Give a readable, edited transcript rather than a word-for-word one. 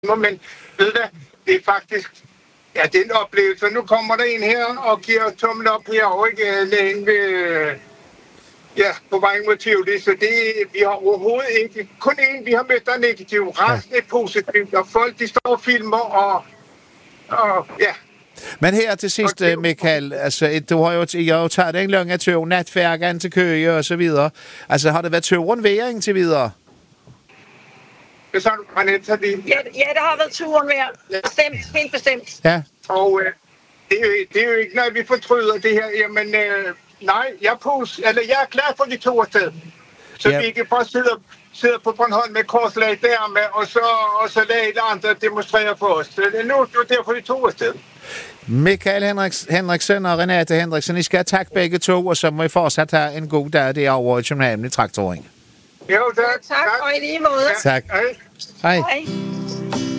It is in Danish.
Men ved du, det er faktisk... Ja, det er en oplevelse. Nu kommer der en her og giver tommel op herovre, ikke? Lægen ved... Ja, på vej mod Tivoli, så det, vi har overhovedet ikke... Kun én, vi har mødt der negativ. Resten er positivt, og folk, de står og filmer, og ja... Men her til sidst, Michael, altså, jeg har jo taget en lang tur, natfærgen til Køge og så videre. Altså, har det været turen værd indtil videre? Det sådan, Renetta, det... Ja, det har været turen værd. Bestemt, helt bestemt. Ja. Og det er jo ikke noget, vi fortryder det her. Jamen, nej, jeg er klar for de to afsted. Så vi ikke bare sidder på Bornholm med korslag der med, og så lade de andre demonstrere for os. Så det er nu derfor de to afsted. Michael Henriksen og Renate Henriksen, I skal takke begge to, og så må I fortsat have en god dag derovre i København i Traktoring. Jo, tak. Tak, og i lige måde. Tak. Hej. Hej. Hej.